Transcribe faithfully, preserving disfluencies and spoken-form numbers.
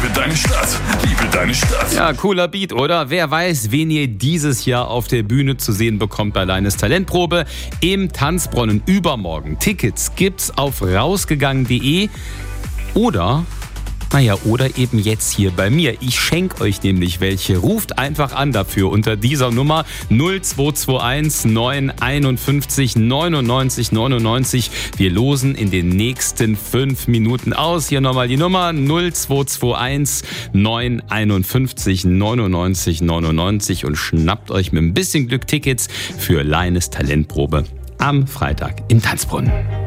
Liebe deine Stadt, liebe deine Stadt. Ja, cooler Beat, oder? Wer weiß, wen ihr dieses Jahr auf der Bühne zu sehen bekommt bei Leines Talentprobe im Tanzbrunnen übermorgen. Tickets gibt's auf rausgegangen punkt de oder... Naja, oder eben jetzt hier bei mir. Ich schenke euch nämlich welche. Ruft einfach an dafür unter dieser Nummer null zwei zwei eins neun fünf eins neunundneunzig neunundneunzig. Wir losen in den nächsten fünf Minuten aus. Hier nochmal die Nummer null zwei zwei eins neun fünf eins neunundneunzig neunundneunzig und schnappt euch mit ein bisschen Glück Tickets für Leines Talentprobe am Freitag im Tanzbrunnen.